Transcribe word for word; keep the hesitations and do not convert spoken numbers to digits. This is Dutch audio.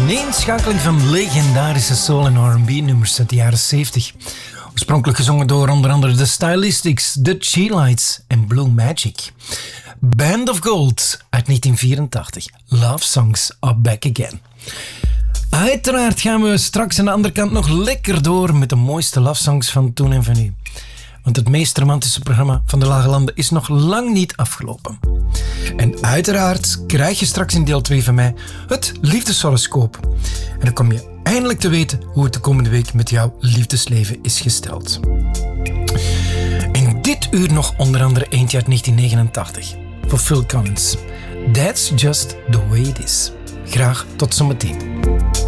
Een inschakeling van legendarische soul- en R en B-nummers uit de jaren zeventig. Oorspronkelijk gezongen door onder andere The Stylistics, The Cheelites en Blue Magic. Band of Gold uit negentien vierentachtig. Love Songs are back again. Uiteraard gaan we straks aan de andere kant nog lekker door met de mooiste love songs van toen en van nu. Want het meest romantische programma van de Lage Landen is nog lang niet afgelopen. En uiteraard krijg je straks in deel twee van mij het liefdeshoroscoop. En dan kom je eindelijk te weten hoe het de komende week met jouw liefdesleven is gesteld. In dit uur nog onder andere eentje uit negentien negenentachtig voor Phil Collins. That's just the way it is. Graag tot zometeen.